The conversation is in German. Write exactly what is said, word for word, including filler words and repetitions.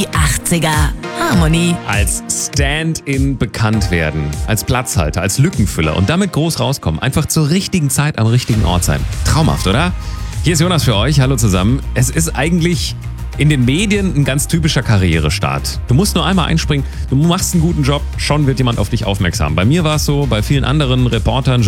Die achtziger. Harmony. Als Stand-in bekannt werden, als Platzhalter, als Lückenfüller und damit groß rauskommen. Einfach zur richtigen Zeit am richtigen Ort sein. Traumhaft, oder? Hier ist Jonas für euch. Hallo zusammen. Es ist eigentlich in den Medien ein ganz typischer Karrierestart. Du musst nur einmal einspringen, du machst einen guten Job, schon wird jemand auf dich aufmerksam. Bei mir war es so, bei vielen anderen Reportern,